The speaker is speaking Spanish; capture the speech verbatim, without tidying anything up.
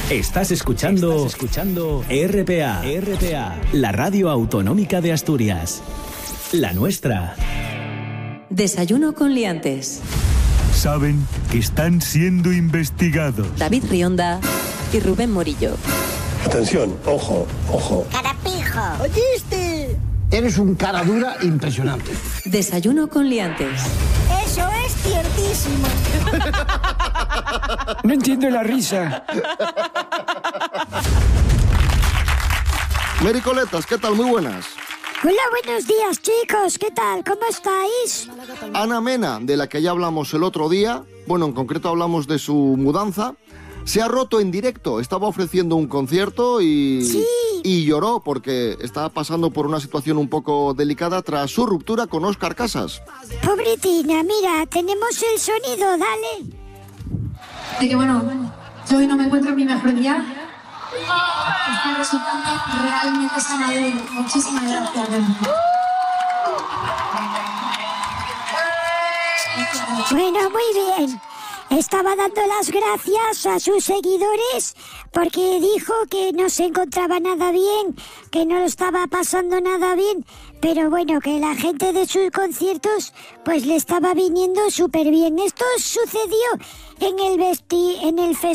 Estás escuchando, Estás escuchando R P A, R P A, la radio autonómica de Asturias. La nuestra. Desayuno con liantes. Saben que están siendo investigados. David Rionda y Rubén Morillo. Atención, ojo, ojo. ¡Carapijo! ¡Oíste! Eres un cara dura impresionante. Desayuno con liantes. ¡Eso es ciertísimo! No entiendo la risa. Mericoletas, ¿qué tal? Muy buenas. Hola, buenos días, chicos. ¿Qué tal? ¿Cómo estáis? Ana Mena, de la que ya hablamos el otro día, bueno, en concreto hablamos de su mudanza, se ha roto en directo. Estaba ofreciendo un concierto y, sí. y lloró porque estaba pasando por una situación un poco delicada tras su ruptura con Óscar Casas. Pobretina, mira, tenemos el sonido, dale. De que bueno, yo hoy no me encuentro en mi mejor día. Está resultando realmente sanador. Muchísimas gracias. Bueno, muy bien. Estaba dando las gracias a sus seguidores porque dijo que no se encontraba nada bien, que no lo estaba pasando nada bien, pero bueno, que la gente de sus conciertos pues le estaba viniendo súper bien. Esto sucedió en el, vesti- en el festival.